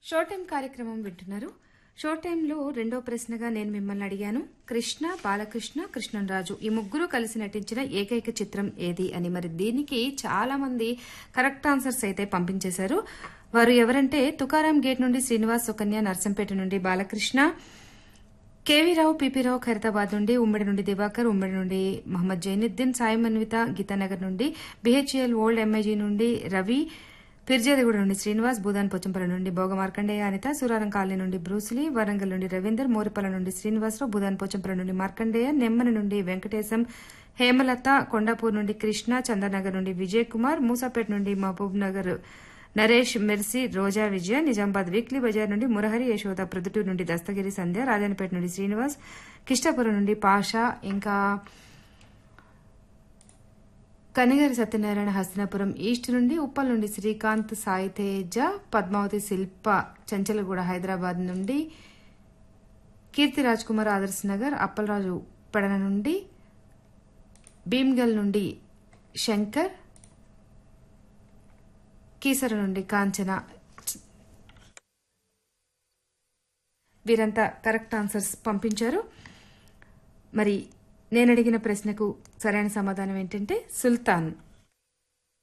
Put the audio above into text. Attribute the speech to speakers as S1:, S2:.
S1: Show time కార్యక్రమం వింటున్నారు. Show టైంలో రెండో ప్రశ్నగా నేను మిమ్మల్ని అడిగాను, కృష్ణ, బాలకృష్ణ, కృష్ణంరాజు ఈ ముగ్గురు కలిసి నటించిన ఏకైక చిత్రం ఏది అని. మరి దీనికి చాలా మంది కరెక్ట్ ఆన్సర్స్ అయితే పంపించేశారు. వారు ఎవరంటే తుకారాం గేట్ నుండి శ్రీనివాస్ సుకన్య, నర్సంపేట నుండి బాలకృష్ణ, కేవీ రావు, పిపి రావు ఖైరతాబాద్ నుండి, ఉమ్మడి నుండి దివాకర్, ఉమ్మడి నుండి మహమ్మద్ జైనుద్దీన్, సాయి మన్విత గీతానగర్ నుండి, బిహెచ్ఎల్ ఓల్డ్ ఎంఐజీ నుండి రవి, పిర్జాదిగూడ నుండి శ్రీనివాస్, భూదాన్ పోచంపల్లి నుండి భోగ మార్కండేయ అనిత, సూరారం కాలనీ నుండి బ్రూస్లీ, వరంగల్ నుండి రవీందర్, మోరిపల్ల నుండి శ్రీనివాసరావు, భూదాన్ పోచంపల్లి నుండి మార్కండేయ, నెమ్మన నుండి వెంకటేశం, హేమలత, కొండాపూర్ నుండి కృష్ణ, చంద్రనగర్ నుండి విజయ్ కుమార్, మూసాపేట నుండి మహబూబ్ నగర్ నరేష్, మెర్సీ, రోజా విజయ, నిజామాబాద్ వీక్లీ బజార్ నుండి మురహరి యశోద, ప్రొద్దుటూరు నుండి దస్తగిరి సంధ్య, రాజానిపేట నుండి శ్రీనివాస్, కిష్టాపురం నుండి పాషా, ఇంకా కనిగారి సత్యనారాయణ, హస్తినాపురం ఈస్ట్ నుండి, ఉప్పల్ నుండి శ్రీకాంత్, సాయి తేజ, పద్మావతి, శిల్ప, చంచలగూడ హైదరాబాద్ నుండి, కీర్తి రాజ్ కుమార్, ఆదర్శ్ నగర్, అప్పలరాజు పెడన నుండి, భీమ్గల్ నుండి శంకర్, కీసర నుండి కాంచన. వీరంతా కరెక్ట్ ఆన్సర్స్ పంపించారు. మరి నేను అడిగిన ప్రశ్నకు సరైన సమాధానం ఏంటంటే సుల్తాన్.